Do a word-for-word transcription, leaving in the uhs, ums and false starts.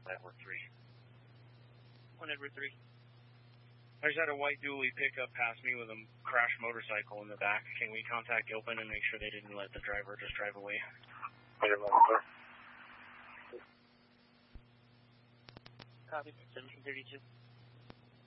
Edward three. one Edward three. I just had a white dually pickup pass me with a crashed motorcycle in the back. Can we contact Gilpin and make sure they didn't let the driver just drive away? Copy, seventeen thirty-two.